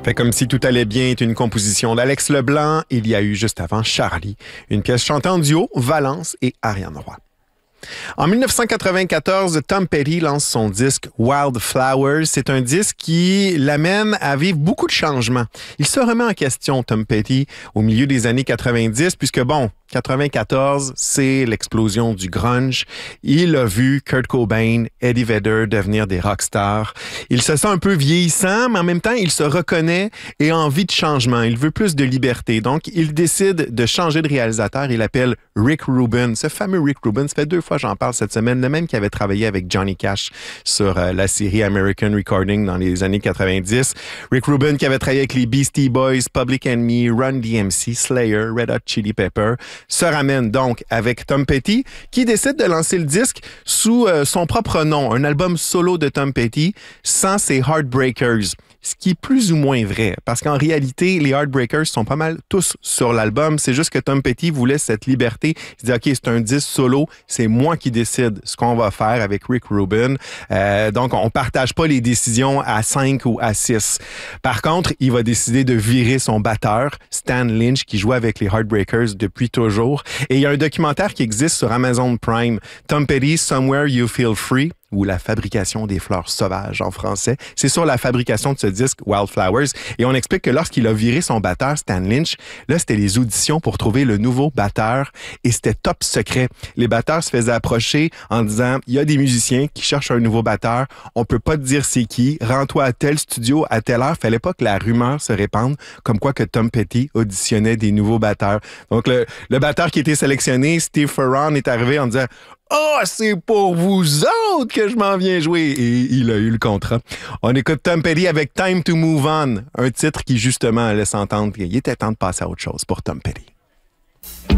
Fait comme si tout allait bien est une composition d'Alex Leblanc. Il y a eu juste avant Charlie, une pièce chantée en duo, Valence et Ariane Roy. En 1994, Tom Petty lance son disque Wildflowers. C'est un disque qui l'amène à vivre beaucoup de changements. Il se remet en question, Tom Petty, au milieu des années 90, puisque 94, c'est l'explosion du grunge. Il a vu Kurt Cobain, Eddie Vedder devenir des rockstars. Il se sent un peu vieillissant, mais en même temps, il se reconnaît et a envie de changement. Il veut plus de liberté. Donc, il décide de changer de réalisateur. Il appelle Rick Rubin. Ce fameux Rick Rubin, ça fait 2 fois que j'en parle cette semaine, le même qui avait travaillé avec Johnny Cash sur la série American Recording dans les années 90. Rick Rubin qui avait travaillé avec les Beastie Boys, Public Enemy, Run DMC, Slayer, Red Hot Chili Pepper, se ramène donc avec Tom Petty qui décide de lancer le disque sous son propre nom, un album solo de Tom Petty sans ses Heartbreakers. Ce qui est plus ou moins vrai, parce qu'en réalité, les Heartbreakers sont pas mal tous sur l'album. C'est juste que Tom Petty voulait cette liberté. Il dit, OK, c'est un disque solo, c'est moi qui décide ce qu'on va faire avec Rick Rubin. Donc, on partage pas les décisions à 5 ou à 6. Par contre, il va décider de virer son batteur, Stan Lynch, qui jouait avec les Heartbreakers depuis toujours. Et il y a un documentaire qui existe sur Amazon Prime, Tom Petty, Somewhere You Feel Free, ou la fabrication des fleurs sauvages en français. C'est sur la fabrication de ce disque Wildflowers. Et on explique que lorsqu'il a viré son batteur, Stan Lynch, là, c'était les auditions pour trouver le nouveau batteur et c'était top secret. Les batteurs se faisaient approcher en disant, il y a des musiciens qui cherchent un nouveau batteur, on peut pas te dire c'est qui, rends-toi à tel studio à telle heure. Fallait pas que la rumeur se répande comme quoi que Tom Petty auditionnait des nouveaux batteurs. Donc, le batteur qui était sélectionné, Steve Ferron, est arrivé en disant, « c'est pour vous autres que je m'en viens jouer! » Et il a eu le contrat. On écoute Tom Petty avec Time to Move On, un titre qui justement laisse entendre qu'il était temps de passer à autre chose pour Tom Petty.